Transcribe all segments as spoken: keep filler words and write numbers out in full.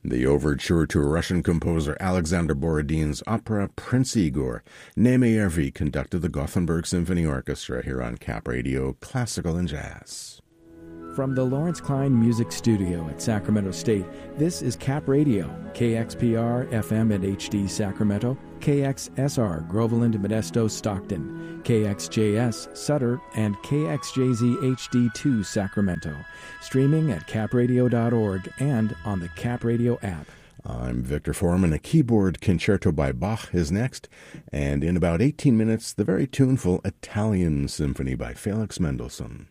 The overture to Russian composer Alexander Borodin's opera Prince Igor. Nemeyev conducted the Gothenburg Symphony Orchestra here on Cap Radio, Classical and Jazz. From the Lawrence Klein Music Studio at Sacramento State, this is Cap Radio, K X P R F M at H D Sacramento, K X S R Groveland, Modesto, Stockton, K X J S Sutter, and K X J Z H D two Sacramento. Streaming at cap radio dot org and on the Cap Radio app. I'm Victor Foreman. A keyboard concerto by Bach is next, and in about eighteen minutes, the very tuneful Italian Symphony by Felix Mendelssohn.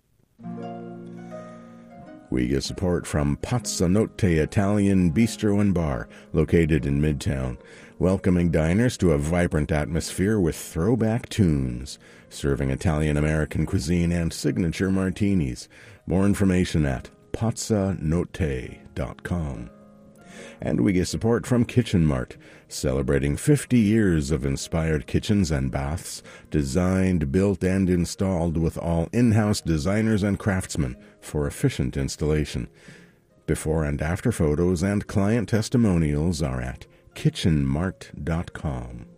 We get support from Pazzanotte Italian Bistro and Bar, located in Midtown, welcoming diners to a vibrant atmosphere with throwback tunes, serving Italian-American cuisine and signature martinis. More information at pazzanotte dot com. And we get support from Kitchen Mart, celebrating fifty years of inspired kitchens and baths, designed, built, and installed with all in-house designers and craftsmen for efficient installation. Before and after photos and client testimonials are at kitchen mart dot com.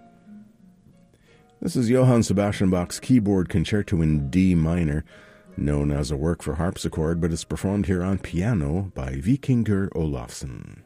This is Johann Sebastian Bach's keyboard concerto in D minor, known as a work for harpsichord, but it's performed here on piano by Vikingur Olafsson.